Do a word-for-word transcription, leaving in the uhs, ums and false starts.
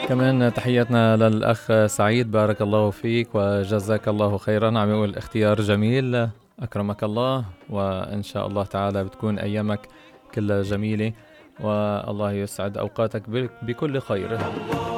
كمان تحياتنا للأخ سعيد، بارك الله فيك وجزاك الله خيرا. عم يقول اختيار جميل، أكرمك الله، وإن شاء الله تعالى بتكون أيامك كلها جميلة، والله يسعد أوقاتك بكل خير.